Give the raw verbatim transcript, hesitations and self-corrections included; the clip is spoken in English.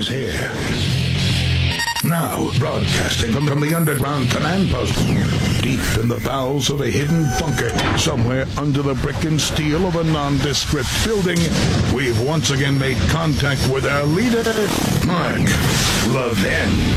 here. Now, broadcasting from, from the underground command post, deep in the bowels of a hidden bunker, somewhere under the brick and steel of a nondescript building, we've once again made contact with our leader, Mark Levin.